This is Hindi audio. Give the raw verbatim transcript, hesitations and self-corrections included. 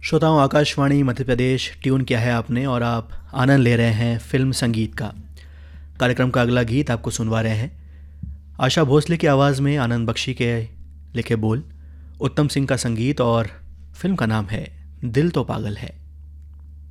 श्रोताओं, आकाशवाणी मध्य प्रदेश ट्यून किया है आपने और आप आनंद ले रहे हैं फिल्म संगीत का। कार्यक्रम का अगला गीत आपको सुनवा रहे हैं आशा भोसले की आवाज़ में आनंद बख्शी के लिखे बोल, उत्तम सिंह का संगीत और फिल्म का नाम है दिल तो पागल है।